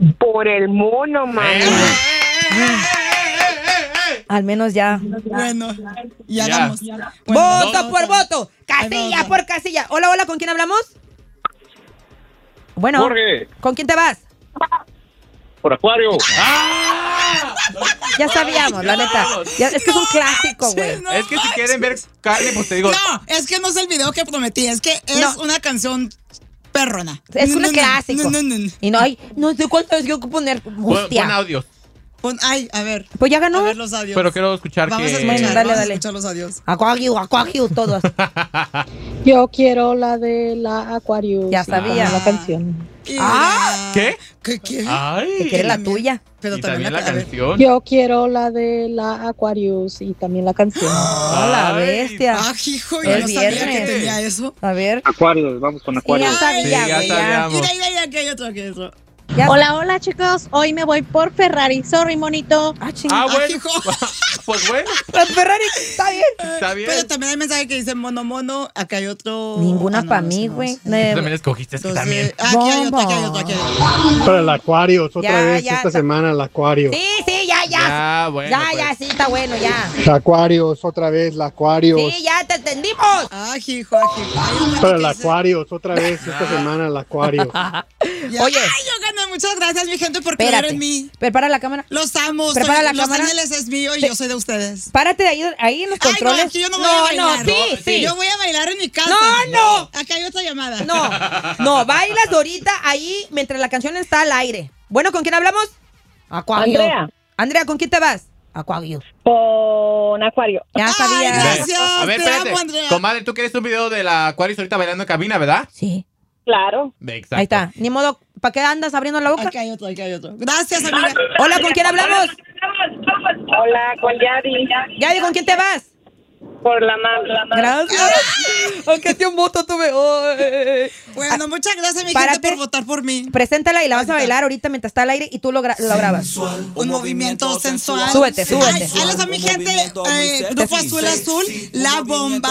Por el mono, mami. Al menos ya. Bueno, y hagamos. Voto por voto. Casilla por casilla. Hola, hola, ¿con quién hablamos? Bueno. Jorge. ¿Con quién te vas? Por Acuario. Ya sabíamos, la neta. Es que es un clásico, güey. No, es que si quieren ver carne, pues te digo. No, es que no es el video que prometí, es que es una canción perrona. Es un clásico. Y no sé cuánto es que poner. Pon audios. Ay, a ver. Pues ya ganó. A ver los audios. Pero quiero escuchar vamos que... a escuchar, dale. a escuchar los audios. Aquagiu, todos. Yo quiero la de la Aquarius. Ya sabía. La canción. ¿Qué? ¿Qué? Ay. Que quiere la tuya. Pero Y también la canción. Yo quiero la de la Aquarius y también la canción. La bestia. Hijo, yo Es no sabía viernes. que tenía eso. A ver. Acuario, vamos con Acuario. Ya sabía, Sí, ya güey, sabíamos. Mira, aquí hay otro, Hola, hola chicos. Hoy me voy por Ferrari. Sorry, monito. Bueno. hijo. Pues bueno. Ferrari, está bien. Está bien. Pero también hay mensaje que dice mono. Acá hay otro. Ninguna para mí, güey. Tú también escogiste este también. Aquí hay otro. Para el Acuario, otra Ya, vez ya, esta semana el Acuario. Sí, ya. Ya, bueno. Ya, sí, está bueno, ya. Acuarios, otra vez, la Acuarios. Sí, ya te entendimos. Hijo. Para el Acuarios, otra vez esta semana el Acuario. Oye. Ay, yo gané. Muchas gracias, mi gente, por creer en mí. Prepara la cámara. Los amo. Prepara la Los cámara. Ángeles es mío y yo soy de ustedes. Párate ahí en los controles. Ay, no, aquí yo no voy a bailar. Sí. Yo voy a bailar en mi casa. No. Acá hay otra llamada. No, bailas ahorita ahí mientras la canción está al aire. Bueno, ¿con quién hablamos? Acuario. Andrea, ¿con quién te vas? Acuario. Con Acuario. Ya sabía. Gracias. A ver, te espérate. amo, Andrea. Comadre, tú quieres un video de la Aquarius ahorita bailando en cabina, ¿verdad? Sí. Claro. Exacto. Ahí está. Ni modo, ¿para qué andas abriendo la boca? Aquí hay otro. Gracias, amiga. Hola, ¿con quién hablamos? Hola, con Yadi. Yadi, ¿con quién te vas? Por la mami. Gracias. Aunque sea un voto tuve. Bueno, muchas gracias, mi gente, por votar por mí. Preséntala y la vas a bailar ahorita mientras está al aire y tú lo grabas. Un movimiento sensual. Súbete. Ahí les va mi gente. Grupo Azul, La Bomba.